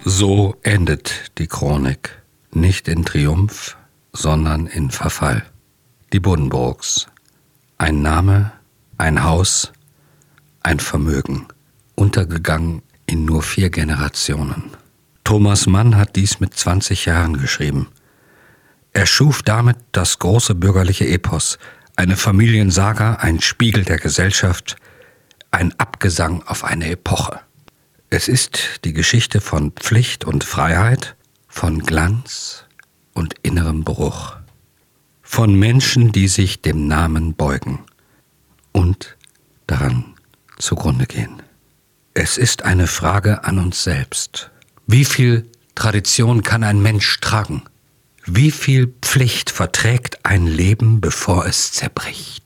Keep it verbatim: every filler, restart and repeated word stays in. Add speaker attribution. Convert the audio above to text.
Speaker 1: So endet die Chronik, nicht in Triumph, sondern in Verfall. Die Buddenbrooks. Ein Name, ein Haus, ein Vermögen, untergegangen in nur vier Generationen. Thomas Mann hat dies mit zwanzig Jahren geschrieben. Er schuf damit das große bürgerliche Epos, eine Familiensaga, ein Spiegel der Gesellschaft, ein Abgesang auf eine Epoche. Es ist die Geschichte von Pflicht und Freiheit, von Glanz und innerem Bruch, von Menschen, die sich dem Namen beugen und daran zugrunde gehen. Es ist eine Frage an uns selbst. Wie viel Tradition kann ein Mensch tragen? Wie viel Pflicht verträgt ein Leben, bevor es zerbricht?